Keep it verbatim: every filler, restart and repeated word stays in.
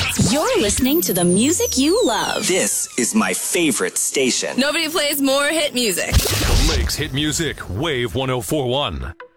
You're listening to the music you love. This is my favorite station. Nobody plays more hit music. Lake's Hit Music, Wave one oh four one.